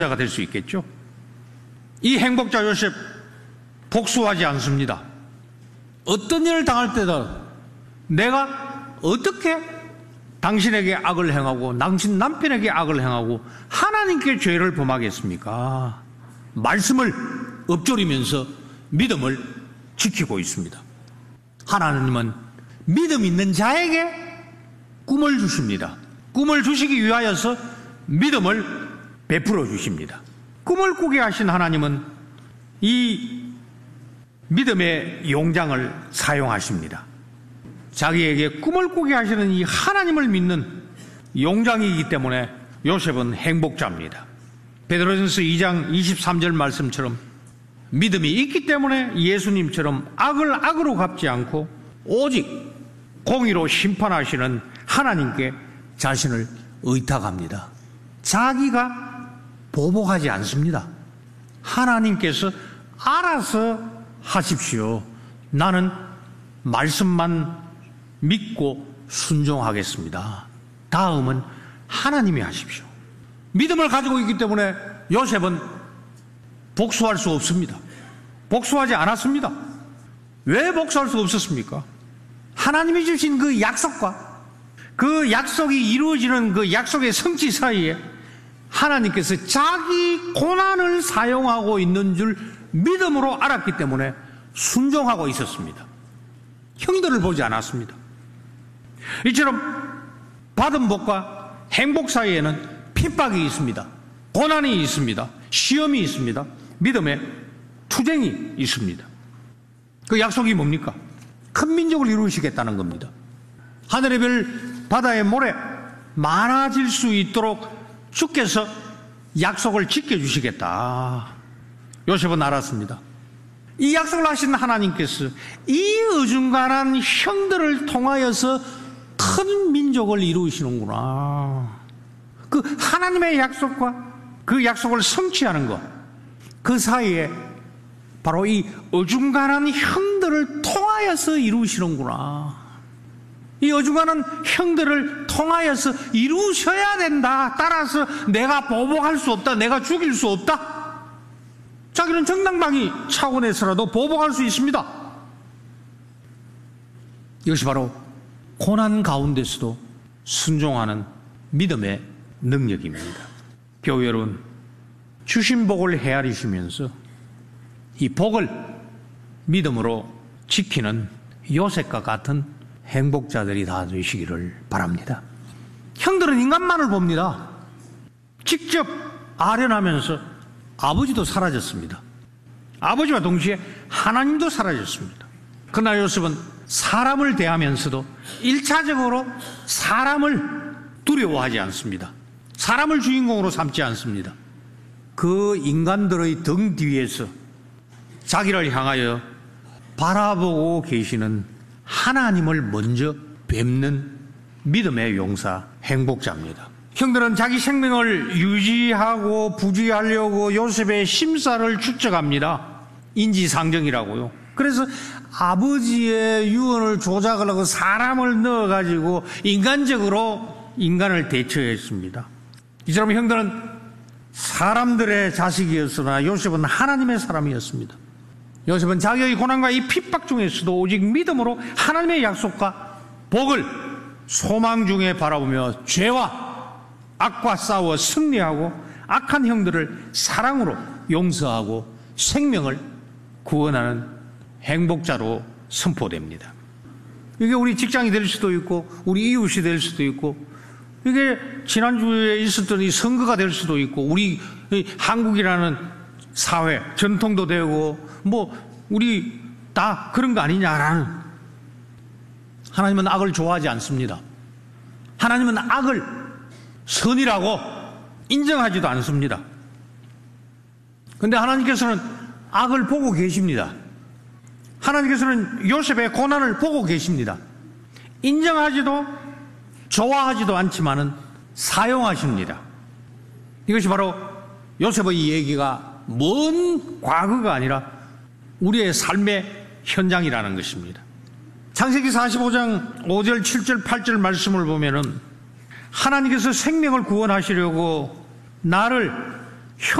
자가 될 수 있겠죠. 이 행복자 요셉 복수하지 않습니다. 어떤 일을 당할 때도 내가 어떻게 당신에게 악을 행하고 당신 남편에게 악을 행하고 하나님께 죄를 범하겠습니까? 말씀을 엎조리면서 믿음을 지키고 있습니다. 하나님은 믿음 있는 자에게 꿈을 주십니다. 꿈을 주시기 위하여서 믿음을 베풀어 주십니다. 꿈을 꾸게 하신 하나님은 이 믿음의 용장을 사용하십니다. 자기에게 꿈을 꾸게 하시는 이 하나님을 믿는 용장이기 때문에 요셉은 행복자입니다. 베드로전서 2장 23절 말씀처럼 믿음이 있기 때문에 예수님처럼 악을 악으로 갚지 않고 오직 공의로 심판하시는 하나님께 자신을 의탁합니다. 자기가 보복하지 않습니다. 하나님께서 알아서 하십시오. 나는 말씀만 믿고 순종하겠습니다. 다음은 하나님이 하십시오. 믿음을 가지고 있기 때문에 요셉은 복수할 수 없습니다. 복수하지 않았습니다. 왜 복수할 수 없었습니까? 하나님이 주신 그 약속과 그 약속이 이루어지는 그 약속의 성취 사이에 하나님께서 자기 고난을 사용하고 있는 줄 믿음으로 알았기 때문에 순종하고 있었습니다. 형들을 보지 않았습니다. 이처럼 받은 복과 행복 사이에는 핍박이 있습니다. 고난이 있습니다. 시험이 있습니다. 믿음의 투쟁이 있습니다. 그 약속이 뭡니까? 큰 민족을 이루시겠다는 겁니다. 하늘의 별, 바다의 모래 많아질 수 있도록 주께서 약속을 지켜주시겠다. 요셉은 알았습니다. 이 약속을 하신 하나님께서 이 어중간한 형들을 통하여서 큰 민족을 이루시는구나. 그 하나님의 약속과 그 약속을 성취하는 것, 그 사이에 바로 이 어중간한 형들을 통하여서 이루시는구나. 이 어중간한 형들을 통하여서 이루셔야 된다. 따라서 내가 보복할 수 없다. 내가 죽일 수 없다. 자기는 정당방위 차원에서라도 보복할 수 있습니다. 이것이 바로 고난 가운데서도 순종하는 믿음의 능력입니다. 교회 여러분, 주신 복을 헤아리시면서 이 복을 믿음으로 지키는 요셉과 같은 행복자들이 다 되시기를 바랍니다. 형들은 인간만을 봅니다. 직접 아련하면서 아버지도 사라졌습니다. 아버지와 동시에 하나님도 사라졌습니다. 그러나 요셉은 사람을 대하면서도 1차적으로 사람을 두려워하지 않습니다. 사람을 주인공으로 삼지 않습니다. 그 인간들의 등 뒤에서 자기를 향하여 바라보고 계시는 하나님을 먼저 뵙는 믿음의 용사, 행복자입니다. 형들은 자기 생명을 유지하고 부지하려고 요셉의 심사를 추적합니다. 인지상정이라고요. 그래서 아버지의 유언을 조작을 하고 사람을 넣어가지고 인간적으로 인간을 대처했습니다. 이처럼 형들은 사람들의 자식이었으나 요셉은 하나님의 사람이었습니다. 요셉은 자기의 고난과 이 핍박 중에서도 오직 믿음으로 하나님의 약속과 복을 소망 중에 바라보며 죄와 악과 싸워 승리하고 악한 형들을 사랑으로 용서하고 생명을 구원하는 행복자로 선포됩니다. 이게 우리 직장이 될 수도 있고 우리 이웃이 될 수도 있고 이게 지난주에 있었던 이 선거가 될 수도 있고 우리 한국이라는 사회 전통도 되고 뭐 우리 다 그런 거 아니냐라는. 하나님은 악을 좋아하지 않습니다. 하나님은 악을 선이라고 인정하지도 않습니다. 그런데 하나님께서는 악을 보고 계십니다. 하나님께서는 요셉의 고난을 보고 계십니다. 인정하지도 좋아하지도 않지만은 사용하십니다. 이것이 바로 요셉의 얘기가 먼 과거가 아니라 우리의 삶의 현장이라는 것입니다. 창세기 45장 5절, 7절, 8절 말씀을 보면은 하나님께서 생명을 구원하시려고 나를